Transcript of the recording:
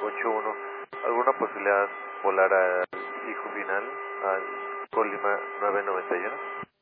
81. ¿Alguna posibilidad volar al hijo final, al Colima 991?